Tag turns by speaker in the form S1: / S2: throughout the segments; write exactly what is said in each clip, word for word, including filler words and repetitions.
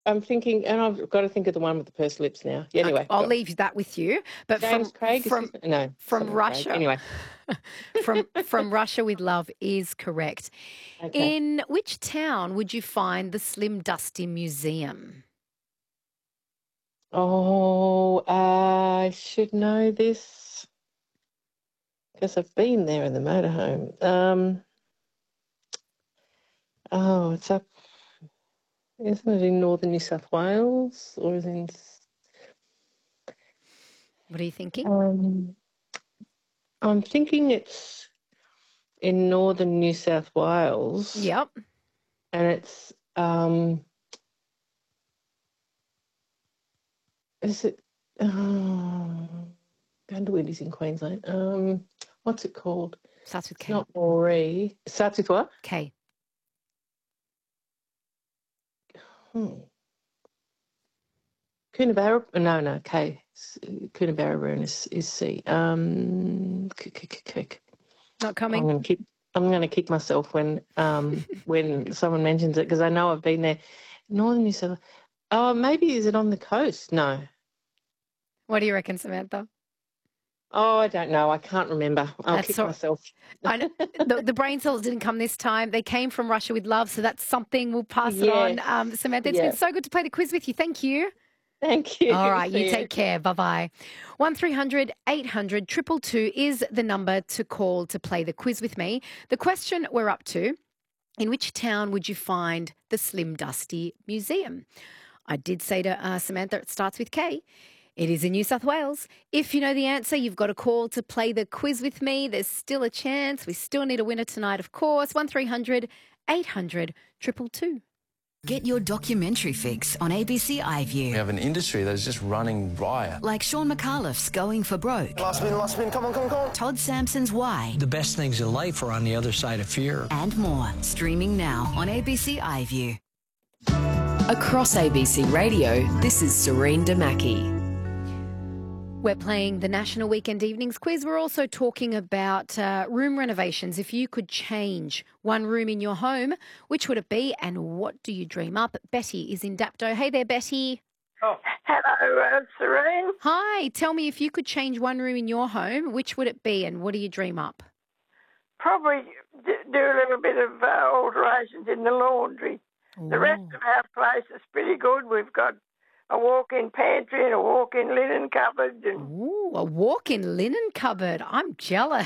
S1: I'm thinking, and I've got to think of the one with the pursed lips now. Yeah, anyway.
S2: Okay, I'll leave that with you. But
S1: James
S2: from
S1: Craig?
S2: from
S1: Is his, no.
S2: from Russia,
S1: Craig. Anyway.
S2: from from Russia with Love is correct.
S1: Okay.
S2: In which town would you find the Slim Dusty Museum?
S1: Oh, I should know this because I've been there in the motorhome. Um, oh, it's up. Isn't it in northern New South Wales or is it in?
S2: What are you thinking?
S1: Um, I'm thinking it's in northern New South Wales.
S2: Yep.
S1: And it's um, is it? Oh, Gundawitty's in Queensland. Um, what's it called?
S2: Starts with
S1: It's
S2: K.
S1: not Moree. It starts with what?
S2: K.
S1: Hmm. Coonabarra? No, no, K. Coonabarra is, is C. Um, k- k- k- k-
S2: Not
S1: I'm
S2: coming.
S1: going to kick. I'm going to kick myself when um when someone mentions it because I know I've been there. Northern New South Wales. Oh, maybe is it on the coast? No.
S2: What do you reckon, Samantha?
S1: Oh, I don't know. I can't remember. I'll
S2: That's
S1: kick
S2: all-
S1: myself.
S2: I know, the, the brain cells didn't come this time. They came from Russia with Love, so that's something. We'll pass it on.
S1: Yes.
S2: Um, Samantha, it's
S1: Yeah.
S2: been so good to play the quiz with you. Thank you.
S1: Thank you.
S2: All right, you
S1: See
S2: take care. Bye-bye. one three hundred eight hundred two two two is the number to call to play the quiz with me. The question we're up to, in which town would you find the Slim Dusty Museum? I did say to uh, Samantha, it starts with K. It is in New South Wales. If you know the answer, you've got a call to play the quiz with me. There's still a chance. We still need a winner tonight, of course. one three hundred eight hundred two two two.
S3: Get your documentary fix on A B C
S4: We
S3: iView.
S4: have an industry that's just running riot.
S3: Like Sean McAuliffe's Going for Broke,
S5: Last spin, last spin, come on, come on, come on.
S3: Todd Sampson's Why,
S6: The best things in life are on the other side of fear.
S3: and more. Streaming now on A B C iView.
S7: Across A B C Radio, this is Serene Damaki.
S2: We're playing the National Weekend Evenings Quiz. We're also talking about uh, room renovations. If you could change one room in your home, which would it be and what do you dream up? Betty is in Dapto. Hey there, Betty.
S8: Oh. Hello, uh, Serene.
S2: Hi. Tell me, if you could change one room in your home, which would it be and what do you dream up?
S8: Probably d- do a little bit of uh, alterations in the laundry.
S2: Ooh.
S8: The rest of our place is pretty good. We've got a walk-in pantry and a walk-in linen cupboard. And
S2: Ooh, a walk-in linen cupboard. I'm jealous.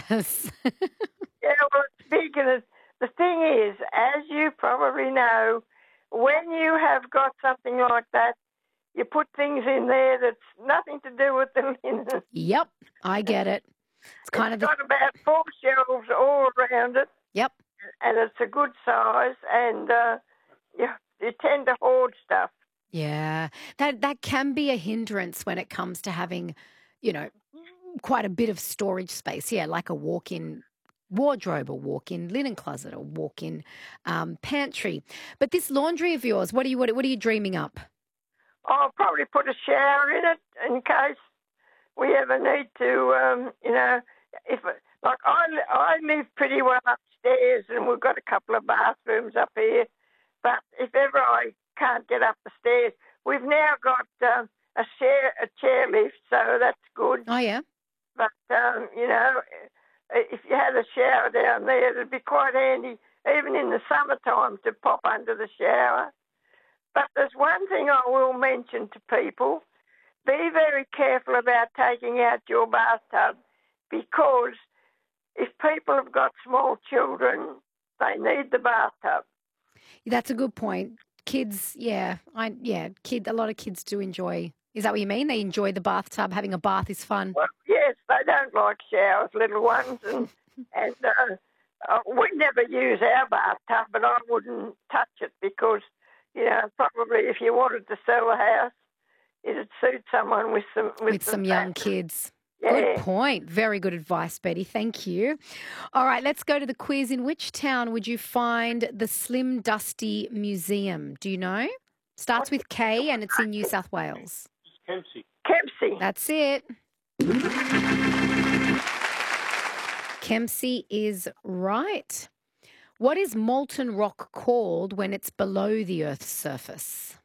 S8: yeah, well, it's big. And it's, the thing is, as you probably know, when you have got something like that, you put things in there that's nothing to do with the linen.
S2: Yep, I get it. It's kind
S8: It's
S2: of
S8: got about four shelves all around it.
S2: Yep.
S8: And it's a good size, and uh, you, you tend to hoard stuff.
S2: Yeah, that that can be a hindrance when it comes to having, you know, quite a bit of storage space. Yeah, like a walk-in wardrobe, a walk-in linen closet, a walk-in um, pantry. But this laundry of yours, what are you what, what are you dreaming up?
S8: I'll probably put a shower in it in case we ever need to, um, you know, if like I, I live pretty well upstairs and we've got a couple of bathrooms up here, but if ever I can't get up the stairs, we've now got um, a chair, a chair lift, so that's good.
S2: Oh, yeah.
S8: But, um, you know, if you had a shower down there, it'd be quite handy, even in the summertime, to pop under the shower. But there's one thing I will mention to people. Be very careful about taking out your bathtub, because if people have got small children, they need the bathtub.
S2: That's a good point. Kids, yeah, I yeah, kid. A lot of kids do enjoy. Is that what you mean? They enjoy the bathtub. Having a bath is fun.
S8: Well, yes, they don't like showers, little ones, and and uh, uh, we never use our bathtub, but I wouldn't touch it because, you know, probably if you wanted to sell a house, it'd suit someone with some with,
S2: With some young
S8: fat.
S2: kids.
S8: Yeah.
S2: Good point. Very good advice, Betty. Thank you. All right, let's go to the quiz. In which town would you find the Slim Dusty Museum? Do you know? Starts with K and it's in New South Wales.
S5: Kempsey.
S8: Kempsey.
S2: That's it. Kempsey is right. What is molten rock called when it's below the Earth's surface?